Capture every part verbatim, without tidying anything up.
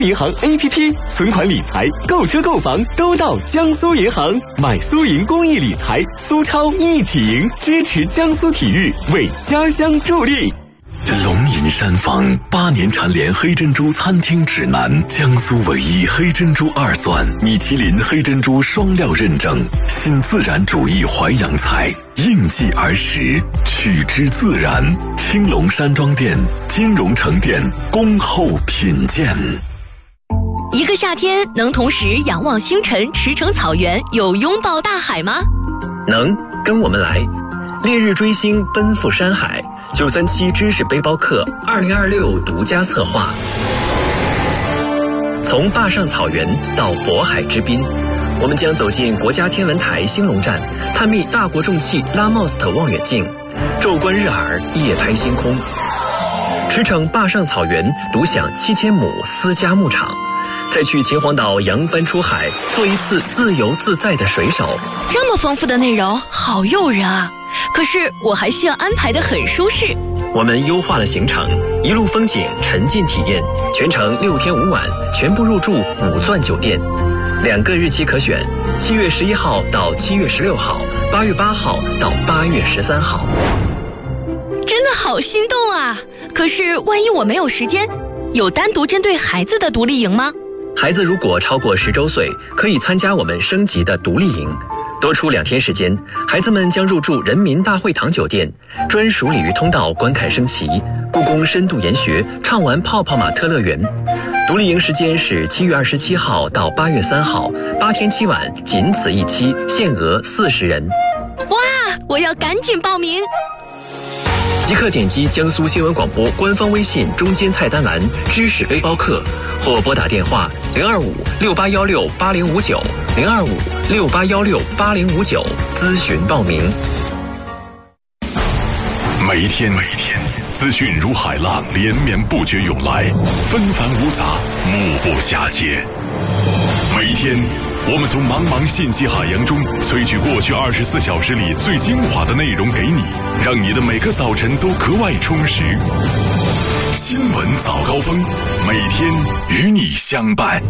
银行 A P P， 存款理财、购车购房都到江苏银行，买苏银公益理财，苏超一起赢，支持江苏体育，为家乡助力。 龙吟山坊八年蝉联黑珍珠餐厅指南，江苏唯一黑珍珠二钻，米其林黑珍珠双料认证，新自然主义淮扬菜，应季而食，取之自然。青龙山庄店、金融城店恭候品鉴。 一个夏天能同时仰望星辰、驰骋草原，有拥抱大海吗？ 能，跟我们来。烈日追星，奔赴山海。九三七知识背包客二零二六独家策划，从坝上草原到渤海之滨，我们将走进国家天文台兴隆站，探秘大国重器拉莫斯特望远镜，昼观日洱，夜拍星空。驰骋坝上草原，独享七千亩私家牧场，再去秦皇岛扬帆出海，做一次自由自在的水手。 这么丰富的内容，好诱人啊！可是我还需要安排得很舒适。 我们优化了行程，一路风景，沉浸体验，全程六天五晚，全部入住五钻酒店，两个日期可选：七月十一号到七月十六号，八月八号到八月十三号。 真的好心动啊！可是万一我没有时间，有单独针对孩子的独立营吗？ 孩子如果超过十周岁，可以参加我们升级的独立营。多出两天时间，孩子们将入住人民大会堂酒店，专属鲤鱼通道观看升旗，故宫深度研学，畅玩泡泡玛特乐园。独立营时间是七月二十七号到八月三号，八天七晚，仅此一期，限额四十人。 哇，我要赶紧报名！ 即刻点击江苏新闻广播官方微信中间菜单栏知识背包客，或拨打电话零二五六八幺六八零五九零二五六八幺六八零五九咨询报名。 每一天每一天资讯如海浪连绵不绝涌来，纷繁芜杂，目不暇接。每一天我们从茫茫信息海洋中萃取过去二十四小时里最精华的内容给你，让你的每个早晨都格外充实。新闻早高峰，每天与你相伴。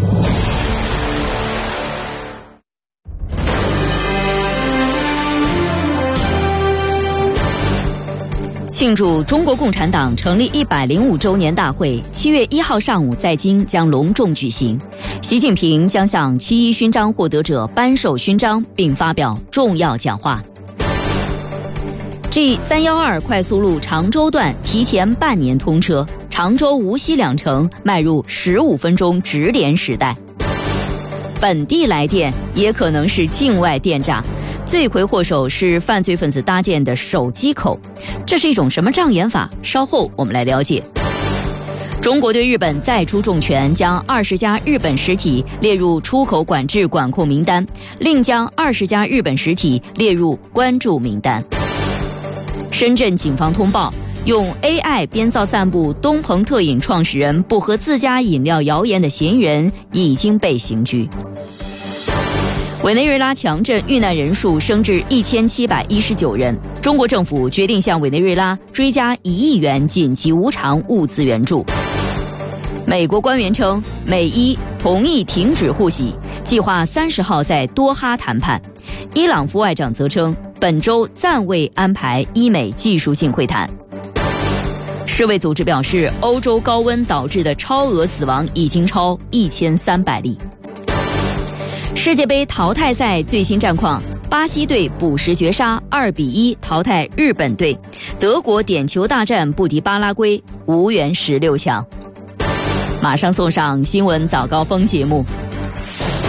庆祝中国共产党成立一百零五周年大会，七月一号上午在京将隆重举行。习近平将向七一勋章获得者颁授勋章，并发表重要讲话。G 三一二快速路常州段提前半年通车，常州无锡两城迈入十五分钟直连时代。本地来电也可能是境外电诈，罪魁祸首是犯罪分子搭建的手机口，这是一种什么障眼法？稍后我们来了解。中国对日本再出重拳，将二十家日本实体列入出口管制管控名单，另将二十家日本实体列入关注名单。深圳警方通报，用 A I 编造散布东鹏特饮创始人不喝自家饮料谣言的嫌疑人已经被刑拘。委内瑞拉强震遇难人数升至一千七百一十九人，中国政府决定向委内瑞拉追加一亿元紧急无偿物资援助。美国官员称，美伊同意停止互洗，计划三十号在多哈谈判。伊朗副外长则称，本周暂未安排伊美技术性会谈。世卫组织表示，欧洲高温导致的超额死亡已经超一千三百例。世界杯淘汰赛最新战况，巴西队补时绝杀二比一淘汰日本队，德国点球大战不敌巴拉圭，无缘十六强。马上送上新闻早高峰节目。